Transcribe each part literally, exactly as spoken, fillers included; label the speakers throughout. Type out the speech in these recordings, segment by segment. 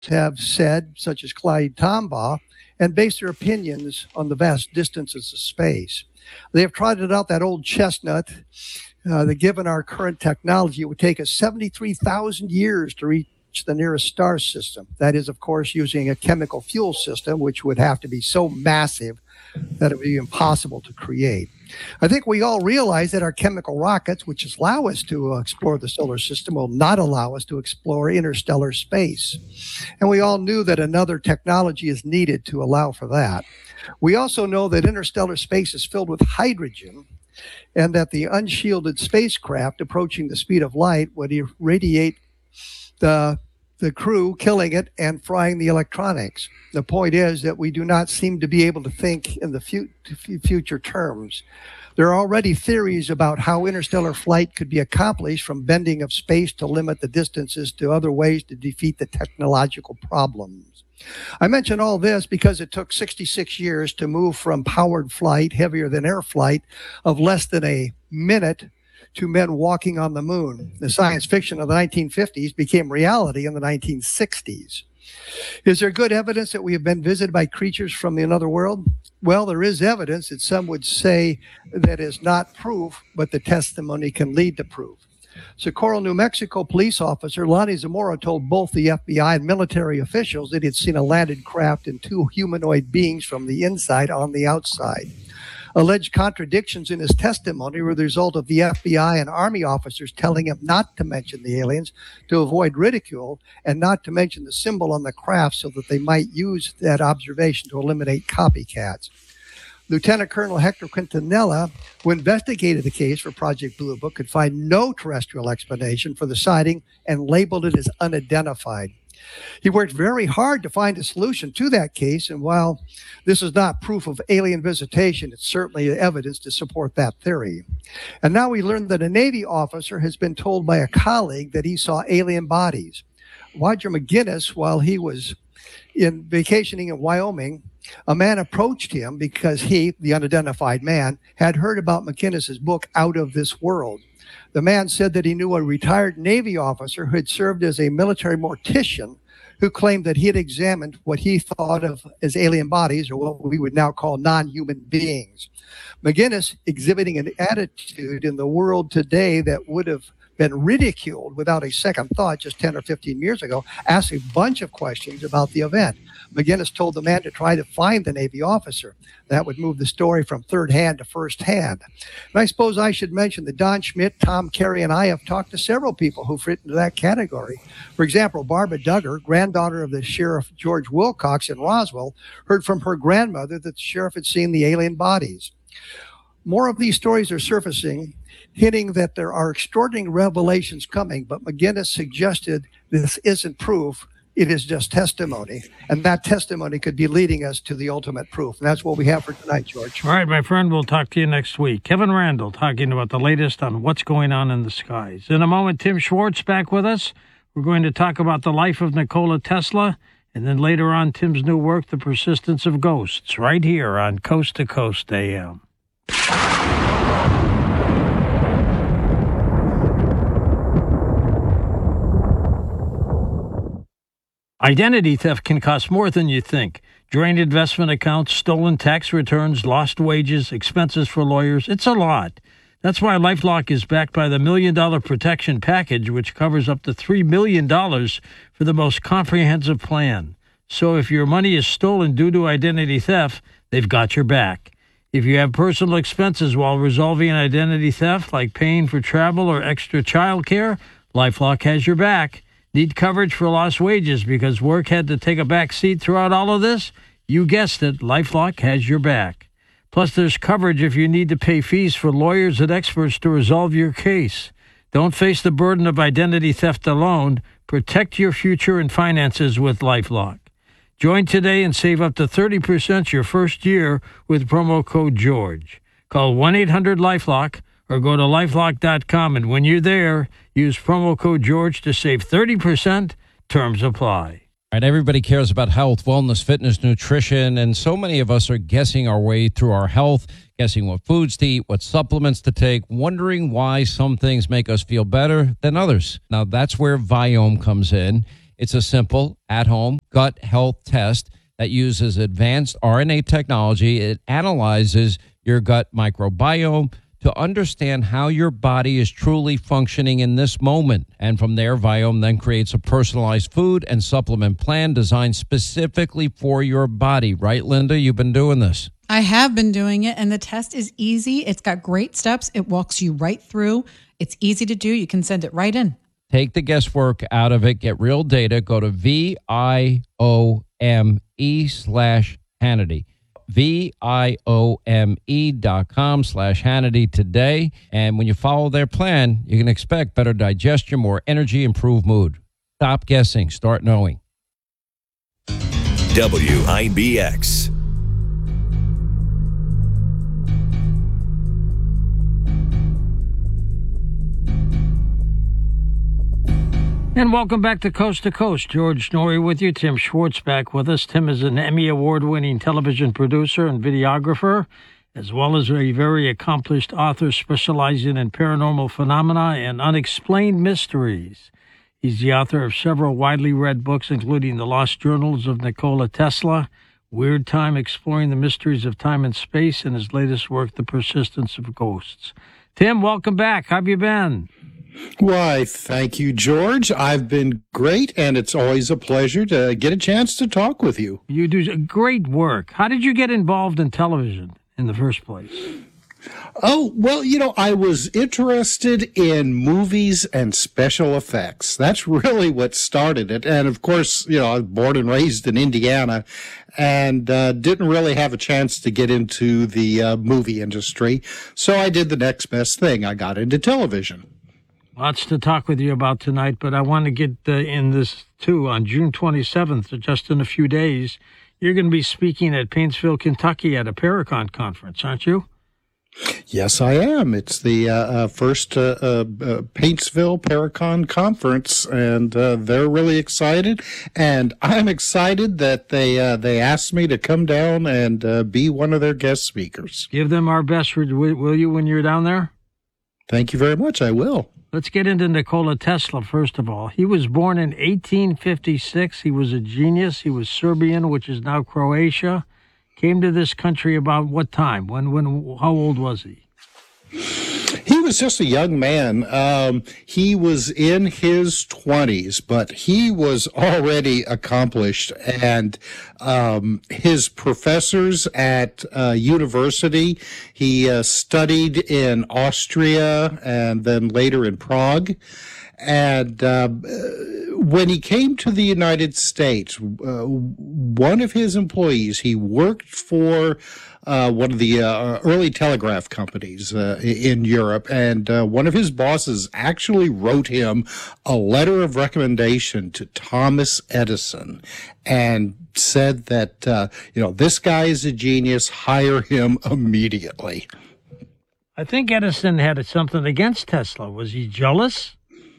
Speaker 1: have said, such as Clyde Tombaugh, and based their opinions on the vast distances of space. They have trotted out that old chestnut uh, that given our current technology, it would take us seventy-three thousand years to reach the nearest star system. That is, of course, using a chemical fuel system, which would have to be so massive that it would be impossible to create. I think we all realize that our chemical rockets, which allow us to explore the solar system, will not allow us to explore interstellar space. And we all knew that another technology is needed to allow for that. We also know that interstellar space is filled with hydrogen, and that the unshielded spacecraft approaching the speed of light would irradiate the the crew, killing it and frying the electronics. The point is that we do not seem to be able to think in the fu- future terms. There are already theories about how interstellar flight could be accomplished, from bending of space to limit the distances to other ways to defeat the technological problems. I mention all this because it took sixty-six years to move from powered flight, heavier than air flight, of less than a minute to men walking on the moon. The science fiction of the nineteen fifties became reality in the nineteen sixties. Is there good evidence that we have been visited by creatures from another world? Well, there is evidence that some would say that is not proof, but the testimony can lead to proof. Socorro, New Mexico police officer Lonnie Zamora told both the F B I and military officials that he had seen a landed craft and two humanoid beings from the inside on the outside. Alleged contradictions in his testimony were the result of the F B I and Army officers telling him not to mention the aliens to avoid ridicule, and not to mention the symbol on the craft so that they might use that observation to eliminate copycats. Lieutenant Colonel Hector Quintanilla, who investigated the case for Project Blue Book, could find no terrestrial explanation for the sighting and labeled it as unidentified. He worked very hard to find a solution to that case, and while this is not proof of alien visitation, it's certainly evidence to support that theory. And now we learn that a Navy officer has been told by a colleague that he saw alien bodies. Roger McGinnis, while he was in vacationing in Wyoming, a man approached him because he, the unidentified man, had heard about McGinnis's book, Out of This World. The man said that he knew a retired Navy officer who had served as a military mortician, who claimed that he had examined what he thought of as alien bodies, or what we would now call non-human beings. McGinnis, exhibiting an attitude in the world today that would have been ridiculed without a second thought just ten or fifteen years ago, asked a bunch of questions about the event. McGinnis told the man to try to find the Navy officer. That would move the story from third hand to first hand. And I suppose I should mention that Don Schmidt, Tom Carey, and I have talked to several people who fit into that category. For example, Barbara Duggar, granddaughter of the Sheriff George Wilcox in Roswell, heard from her grandmother that the sheriff had seen the alien bodies. More of these stories are surfacing, hinting that there are extraordinary revelations coming, but McGinnis suggested this isn't proof, it is just testimony, and that testimony could be leading us to the ultimate proof. And that's what we have for tonight, George.
Speaker 2: All right, my friend, we'll talk to you next week. Kevin Randle talking about the latest on what's going on in the skies. In a moment, Tim Schwartz back with us. We're going to talk about the life of Nikola Tesla, and then later on, Tim's new work, The Persistence of Ghosts, right here on Coast to Coast A M. Identity theft can cost more than you think. Drained investment accounts, stolen tax returns, lost wages, expenses for lawyers. It's a lot. That's why LifeLock is backed by the Million Dollar Protection Package, which covers up to three million dollars for the most comprehensive plan. So if your money is stolen due to identity theft, they've got your back. If you have personal expenses while resolving an identity theft, like paying for travel or extra child care, LifeLock has your back. Need coverage for lost wages because work had to take a back seat throughout all of this? You guessed it, LifeLock has your back. Plus, there's coverage if you need to pay fees for lawyers and experts to resolve your case. Don't face the burden of identity theft alone. Protect your future and finances with LifeLock. Join today and save up to thirty percent your first year with promo code GEORGE. Call one eight hundred LifeLock or go to lifelock dot com, and when you're there, use promo code GEORGE to save thirty percent. Terms apply.
Speaker 3: All right, everybody cares about health, wellness, fitness, nutrition, and so many of us are guessing our way through our health, guessing what foods to eat, what supplements to take, wondering why some things make us feel better than others. Now, that's where Viome comes in. It's a simple, at-home gut health test that uses advanced R N A technology. It analyzes your gut microbiome to understand how your body is truly functioning in this moment. And from there, Viome then creates a personalized food and supplement plan designed specifically for your body. Right, Linda? You've been doing this.
Speaker 4: I have been doing it, and the test is easy. It's got great steps. It walks you right through. It's easy to do. You can send it right in.
Speaker 3: Take the guesswork out of it. Get real data. Go to V I O M E slash Hannity. V I O M E dot com slash Hannity today. And when you follow their plan, you can expect better digestion, more energy, improved mood. Stop guessing. Start knowing.
Speaker 5: W I B X.
Speaker 2: And welcome back to Coast to Coast. George Noory with you. Tim Schwartz back with us. Tim is an Emmy Award-winning television producer and videographer, as well as a very accomplished author specializing in paranormal phenomena and unexplained mysteries. He's the author of several widely read books, including The Lost Journals of Nikola Tesla, Weird Time Exploring the Mysteries of Time and Space, and his latest work, The Persistence of Ghosts. Tim, welcome back. How have you been?
Speaker 6: Why, thank you, George. I've been great, and it's always a pleasure to get a chance to talk with you.
Speaker 2: You do great work. How did you get involved in television in the first place?
Speaker 6: Oh, well, you know, I was interested in movies and special effects. That's really what started it. And of course, you know, I was born and raised in Indiana and uh, didn't really have a chance to get into the uh, movie industry. So I did the next best thing. I got into television.
Speaker 2: Lots to talk with you about tonight, but I want to get uh, in this, too. On June twenty-seventh, just in a few days, you're going to be speaking at Paintsville, Kentucky at a Paracon conference, aren't you?
Speaker 6: Yes, I am. It's the uh, uh, first uh, uh, uh, Paintsville Paracon conference, and uh, they're really excited. And I'm excited that they uh, they asked me to come down and uh, be one of their guest speakers.
Speaker 2: Give them our best, will you, when you're down there?
Speaker 6: Thank you very much. I will.
Speaker 2: Let's get into Nikola Tesla, first of all. He was born in eighteen fifty-six. He was a genius. He was Serbian, which is now Croatia. Came to this country about what time? When? When? How old was he?
Speaker 6: He was just a young man. Um, he was in his twenties, but he was already accomplished. And um, his professors at uh, university, he uh, studied in Austria and then later in Prague. And uh, when he came to the United States, uh, one of his employees, he worked for uh, one of the uh, early telegraph companies uh, in Europe, and uh, one of his bosses actually wrote him a letter of recommendation to Thomas Edison and said that, uh, you know, this guy is a genius, hire him immediately.
Speaker 2: I think Edison had something against Tesla. Was he jealous?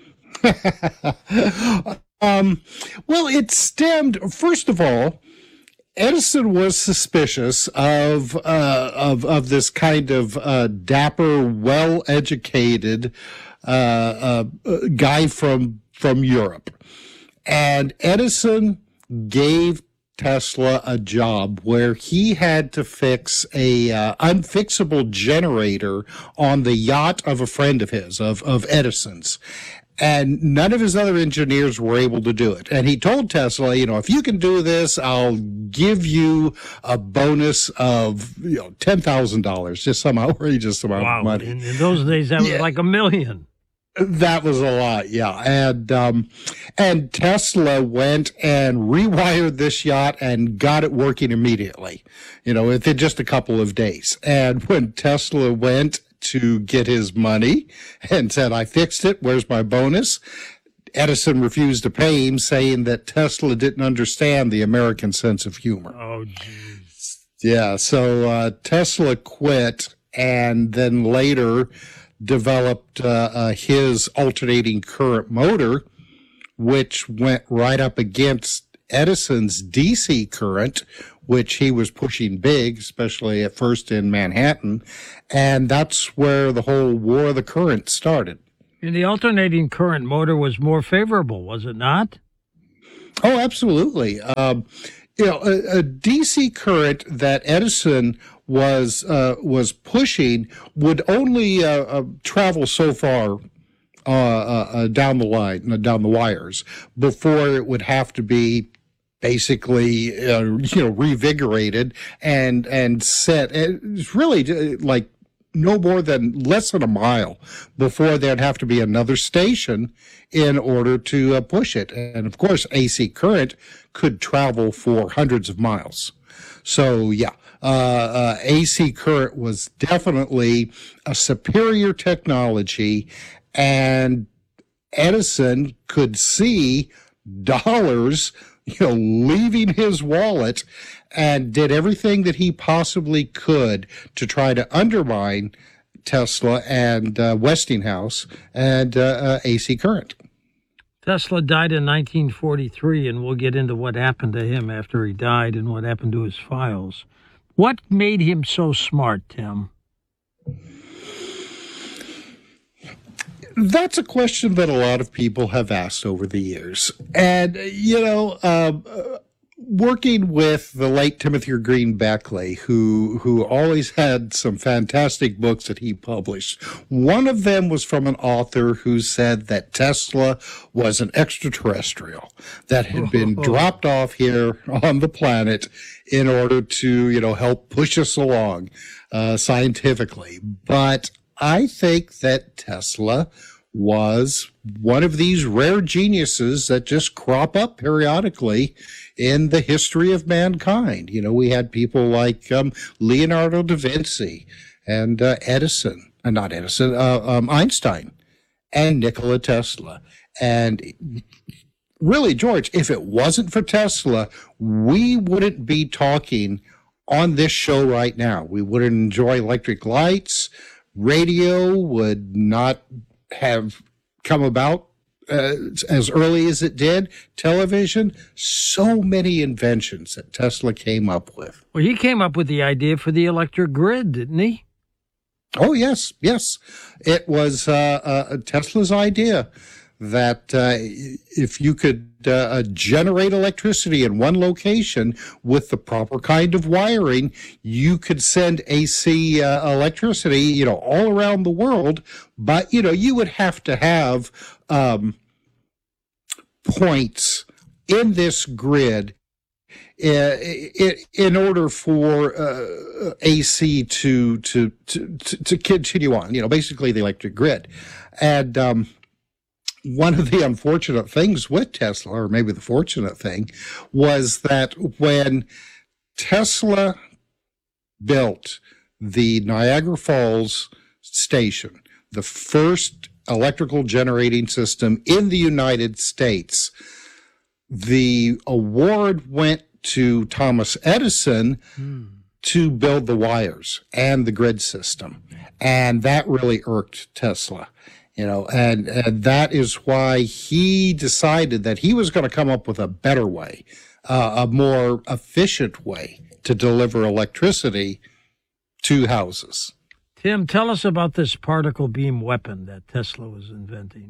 Speaker 6: um, well, it stemmed, first of all, Edison was suspicious of uh, of of this kind of uh, dapper, well-educated uh, uh, guy from from Europe, and Edison gave Tesla a job where he had to fix a uh, unfixable generator on the yacht of a friend of his, of of Edison's. And none of his other engineers were able to do it. And he told Tesla, you know, if you can do this, I'll give you a bonus of, you know, ten thousand dollars, just some outrageous amount
Speaker 2: wow.
Speaker 6: of money.
Speaker 2: In, in those days, that was
Speaker 6: yeah.
Speaker 2: like a million.
Speaker 6: That was a lot, yeah. And um, and Tesla went and rewired this yacht and got it working immediately, you know, within just a couple of days. And when Tesla went to get his money and said, I fixed it, where's my bonus? Edison refused to pay him, saying that Tesla didn't understand the American sense of humor.
Speaker 2: Oh, jeez.
Speaker 6: Yeah, so uh, Tesla quit and then later developed uh, uh, his alternating current motor, which went right up against Edison's D C current, which he was pushing big, especially at first in Manhattan. And that's where the whole war of the current started.
Speaker 2: And the alternating current motor was more favorable, was it not?
Speaker 6: Oh, absolutely. Um, you know, a, a D C current that Edison was uh, was pushing would only uh, uh, travel so far uh, uh, uh, down the line, uh, down the wires, before it would have to be basically, uh, you know, revigorated and and set. It's really uh, like no more than less than a mile before there'd have to be another station in order to uh, push it. And of course, A C current could travel for hundreds of miles. So yeah, uh, uh, A C current was definitely a superior technology, and Edison could see dollars, you know, leaving his wallet, and did everything that he possibly could to try to undermine Tesla and uh, Westinghouse and uh, uh, A C current.
Speaker 2: Tesla died in nineteen forty-three, and we'll get into what happened to him after he died and what happened to his files. What made him so smart, Tim?
Speaker 6: That's a question that a lot of people have asked over the years. And, you know, um, uh, working with the late Timothy Green Beckley, who who always had some fantastic books that he published. One of them was from an author who said that Tesla was an extraterrestrial that had been dropped off here on the planet in order to, you know, help push us along uh, scientifically. But I think that Tesla was one of these rare geniuses that just crop up periodically in the history of mankind. You know, we had people like um, Leonardo da Vinci and uh, Edison, uh, not Edison, uh, um, Einstein and Nikola Tesla. And really, George, if it wasn't for Tesla, we wouldn't be talking on this show right now. We wouldn't enjoy electric lights. Radio would not have come about uh, as early as it did. Television, so many inventions that Tesla came up with.
Speaker 2: Well, he came up with the idea for the electric grid, didn't he?
Speaker 6: Oh, yes, yes. It was uh, uh, Tesla's idea that uh, if you could uh, generate electricity in one location with the proper kind of wiring, you could send A C uh, electricity, you know, all around the world. But, you know, you would have to have um, points in this grid uh, in order for uh, A C to, to, to, to continue on, you know, basically the electric grid. And, um, one of the unfortunate things with Tesla, or maybe the fortunate thing, was that when Tesla built the Niagara Falls station, the first electrical generating system in the United States, the award went to Thomas Edison hmm. to build the wires and the grid system. And that really irked Tesla. You know, and, and that is why he decided that he was going to come up with a better way, uh, a more efficient way to deliver electricity to houses.
Speaker 2: Tim, tell us about this particle beam weapon that Tesla was inventing.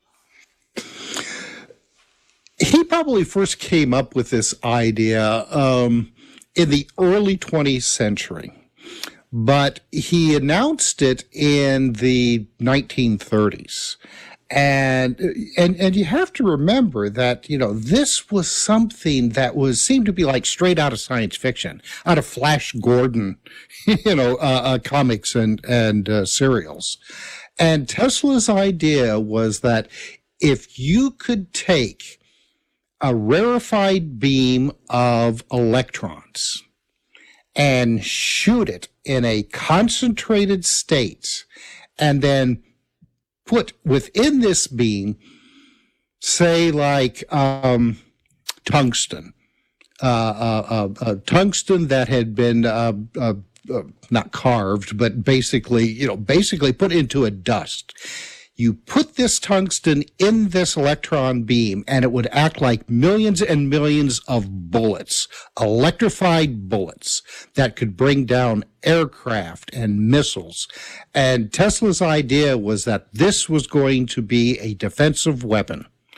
Speaker 6: He probably first came up with this idea um, in the early twentieth century. But he announced it in the nineteen thirties. And, and, and you have to remember that, you know, this was something that was, seemed to be like straight out of science fiction, out of Flash Gordon, you know, uh, uh, comics and, and, uh, serials. And Tesla's idea was that if you could take a rarefied beam of electrons and shoot it in a concentrated state, and then put within this beam, say, like um, tungsten, uh, uh, uh, uh, tungsten that had been uh, uh, uh, not carved, but basically, you know, basically put into a dust. You put this tungsten in this electron beam, and it would act like millions and millions of bullets, electrified bullets that could bring down aircraft and missiles. And Tesla's idea was that this was going to be a defensive weapon.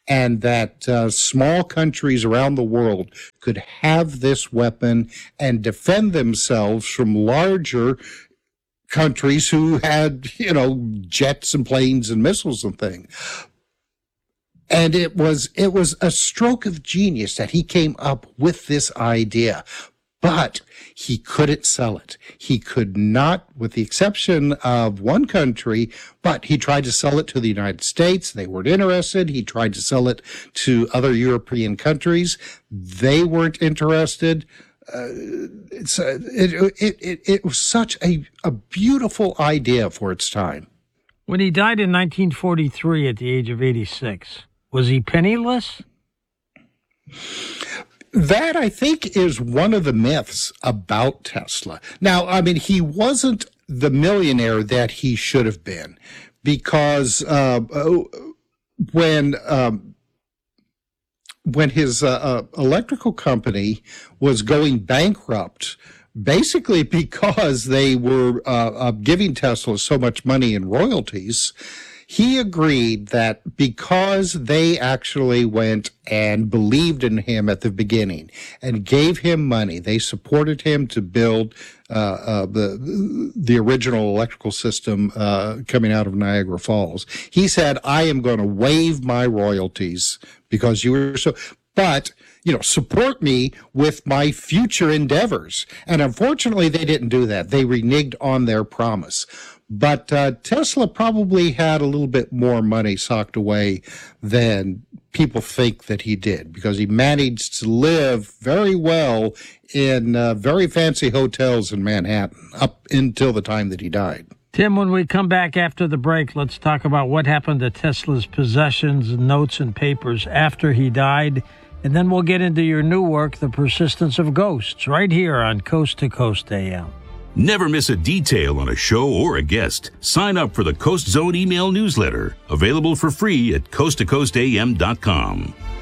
Speaker 6: and that uh, small countries around the world could have this weapon and defend themselves from larger countries who had, you know, jets and planes and missiles and things. And it was, it was a stroke of genius that he came up with this idea, but he couldn't sell it. He could not, with the exception of one country, but he tried to sell it to the United States. They weren't interested. He tried to sell it to other European countries. They weren't interested. Uh, it's, uh, it, it, it, it was such a, a beautiful idea for its time.
Speaker 2: When he died in nineteen forty-three at the age of eighty-six, was he penniless?
Speaker 6: That, I think, is one of the myths about Tesla. Now, I mean, he wasn't the millionaire that he should have been, because uh, when um, when his uh, uh, electrical company was going bankrupt, basically because they were uh, uh, giving Tesla so much money in royalties, he agreed that because they actually went and believed in him at the beginning and gave him money, they supported him to build uh, uh, the the original electrical system uh, coming out of Niagara Falls. He said, I am going to waive my royalties because you were so, but, you know, support me with my future endeavors. And unfortunately, they didn't do that. They reneged on their promise. But uh, Tesla probably had a little bit more money socked away than people think that he did, because he managed to live very well in uh, very fancy hotels in Manhattan up until the time that he died.
Speaker 2: Tim, when we come back after the break, let's talk about what happened to Tesla's possessions, notes, and papers after he died. And then we'll get into your new work, The Persistence of Ghosts, right here on Coast to Coast A M.
Speaker 5: Never miss a detail on a show or a guest. Sign up for the Coast Zone email newsletter, available for free at coast to coast a m dot com.